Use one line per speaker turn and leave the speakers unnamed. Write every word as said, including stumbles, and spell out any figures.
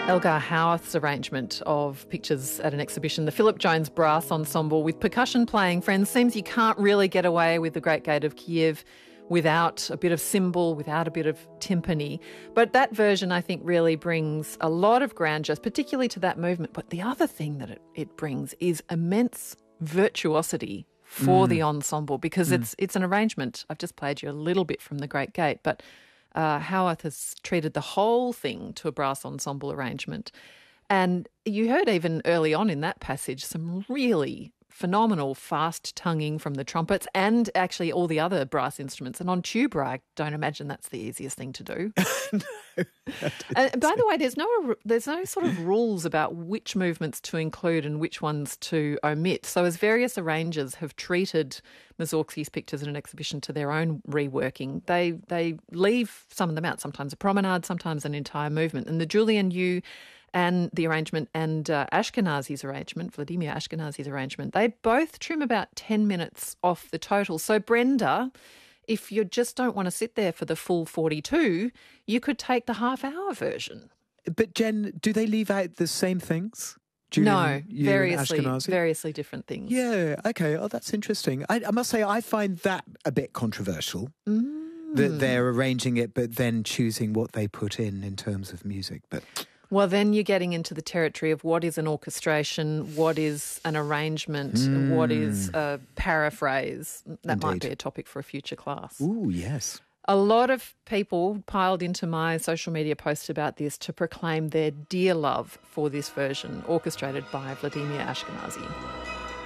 Elgar Howarth's arrangement of pictures at an exhibition, the Philip Jones Brass Ensemble with percussion playing, friends, seems you can't really get away with the Great Gate of Kiev without a bit of cymbal, without a bit of timpani. But that version, I think, really brings a lot of grandeur, particularly to that movement. But the other thing that it, it brings is immense virtuosity for mm. the ensemble, because mm. it's it's an arrangement. I've just played you a little bit from the Great Gate, but uh, Howarth has treated the whole thing to a brass ensemble arrangement. And you heard even early on in that passage some really phenomenal fast tonguing from the trumpets and actually all the other brass instruments. And on tuba, I don't imagine that's the easiest thing to do.
no,
and by the way, there's no there's no sort of rules about which movements to include and which ones to omit. So as various arrangers have treated Mussorgsky's pictures in an exhibition to their own reworking, they they leave some of them out, sometimes a promenade, sometimes an entire movement. And the Julian Yu and the arrangement and uh, Ashkenazy's arrangement, Vladimir Ashkenazy's arrangement, they both trim about ten minutes off the total. So Brenda, if you just don't want to sit there for the full forty-two, you could take the half-hour version.
But Jen, do they leave out the same things? Julian,
no,
Yu
variously,
and Ashkenazy?
variously different things.
Yeah, okay. Oh, that's interesting. I, I must say I find that a bit controversial, mm. that they're arranging it but then choosing what they put in in terms of music. But
well, then you're getting into the territory of what is an orchestration, what is an arrangement, mm. what is a paraphrase. That Indeed. Might be a topic for a future class.
Ooh, yes.
A lot of people piled into my social media post about this to proclaim their dear love for this version, orchestrated by Vladimir Ashkenazy.